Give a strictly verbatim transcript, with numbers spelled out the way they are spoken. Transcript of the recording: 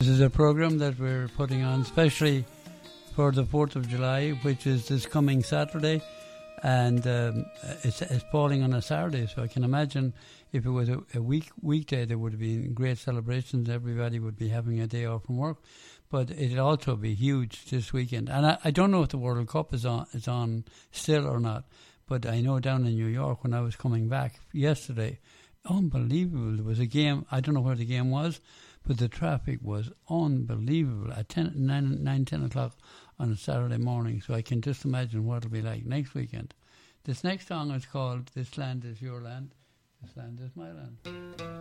This is a program that we're putting on especially for the fourth of July, which is this coming Saturday, and um, it's, it's falling on a Saturday, so I can imagine if it was a, a week weekday there would have been great celebrations. Everybody would be having a day off from work, but it'll also be huge this weekend. And I, I don't know if the World Cup is on is on still or not, but I know down in New York when I was coming back yesterday, unbelievable. There was a game, I don't know where the game was, but the traffic was unbelievable at ten, nine, nine, ten o'clock on a Saturday morning. So I can just imagine what it'll be like next weekend. This next song is called This Land Is Your Land, This Land Is My Land.